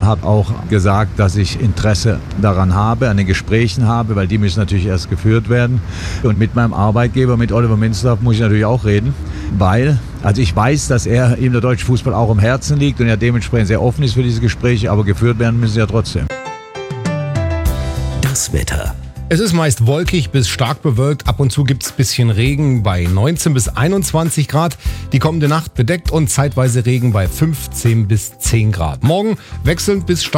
Habe auch gesagt, dass ich Interesse daran habe, an den Gesprächen habe, weil die müssen natürlich erst geführt werden. Und mit meinem Arbeitgeber, mit Oliver Minzlaff, muss ich natürlich auch reden, weil, also ich weiß, dass ihm der deutsche Fußball auch am Herzen liegt und er dementsprechend sehr offen ist für diese Gespräche, aber geführt werden müssen sie ja trotzdem. Das Wetter. Es ist meist wolkig bis stark bewölkt. Ab und zu gibt es ein bisschen Regen bei 19 bis 21 Grad. Die kommende Nacht bedeckt und zeitweise Regen bei 15 bis 10 Grad. Morgen wechselnd bis stark